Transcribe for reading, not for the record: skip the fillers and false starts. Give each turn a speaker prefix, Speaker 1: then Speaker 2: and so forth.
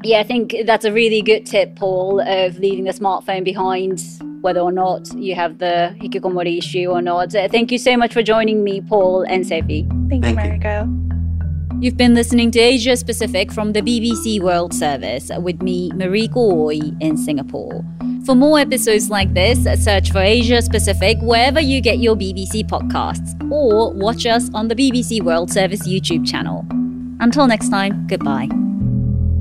Speaker 1: Yeah, I think that's a really good tip, Paul, of leaving the smartphone behind, whether or not you have the hikikomori issue or not. Thank you so much for joining me, Paul and Sophie.
Speaker 2: Thank you, Mariko.
Speaker 1: You've been listening to Asia Pacific from the BBC World Service with me, Mariko Oi, in Singapore. For more episodes like this, search for Asia Pacific wherever you get your BBC podcasts, or watch us on the BBC World Service YouTube channel. Until next time, goodbye.